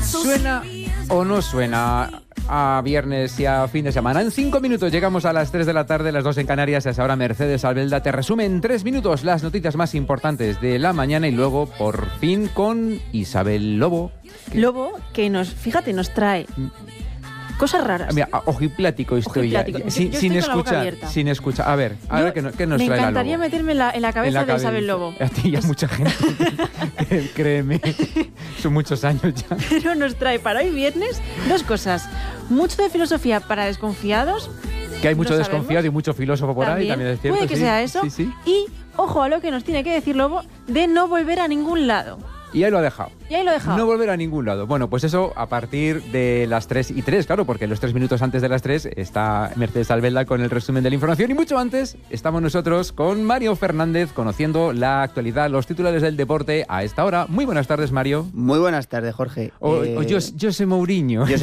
¿Suena o no suena a viernes y a fin de semana? En 5 minutos llegamos a las 3 de la tarde, las 2 en Canarias. Es ahora Mercedes Albelda te resume en 3 minutos las noticias más importantes de la mañana y luego, por fin, con Isabel Lobo. Lobo, que nos trae cosas raras. Mira, ojiplático estoy ya. Sin escuchar. A ver, ¿qué nos trae la Lobo? Me encantaría meterme en la cabeza de Isabel Lobo. A ti y a mucha gente. Créeme, son muchos años ya. Pero nos trae para hoy viernes 2 cosas. Mucho de filosofía para desconfiados. Que hay mucho desconfiado y mucho filósofo por ahí, también es cierto. Puede que sea eso. Sí. Y, ojo a lo que nos tiene que decir Lobo, de no volver a ningún lado. Y ahí lo ha dejado. No volver a ningún lado. Bueno, pues eso a partir de las 3:03, claro, porque los 3 minutos antes de las 3 está Mercedes Albelda con el resumen de la información. Y mucho antes estamos nosotros con Mario Fernández conociendo la actualidad, los titulares del deporte a esta hora. Muy buenas tardes, Mario. Muy buenas tardes, Jorge. José Mourinho.